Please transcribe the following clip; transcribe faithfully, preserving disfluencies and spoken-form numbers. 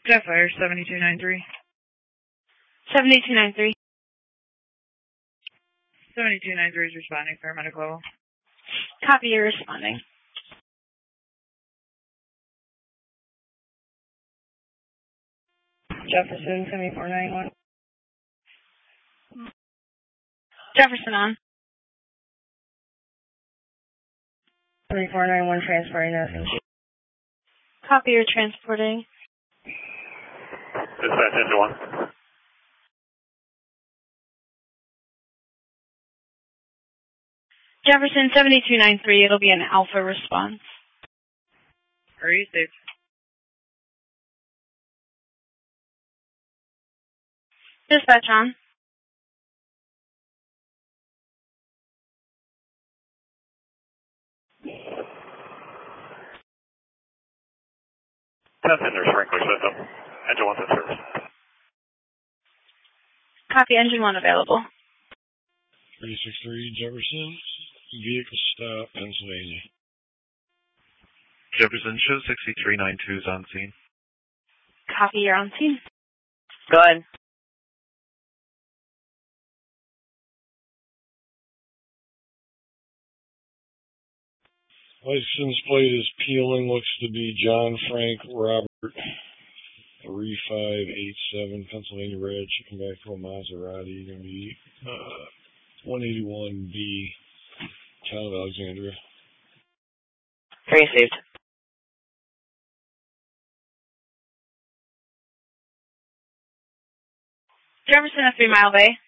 Jetfire seventy-two ninety-three. seventy-two ninety-three. seventy-two ninety-three is responding, paramedic level. Copy, you're responding. Jefferson seventy-four ninety-one. Jefferson on. seventy-four ninety-one transferring us. Copy, you're transporting. Dispatch engine one. Jefferson seventy-two ninety-three, it'll be an alpha response. Are you safe? Dispatch on. Passenger sprinkler system. Engine one's in service. Copy, engine one available. three six three Jefferson, vehicle stop, Pennsylvania. Jefferson, show sixty-three ninety-two is on scene. Copy, you're on scene. Go ahead. License plate is peeling, looks to be John Frank Robert, three five eight seven, Pennsylvania Red, chicken back to a Maserati, going to be uh, one eighty-one B, town of Alexandria. Received. Jefferson, a three mile bay.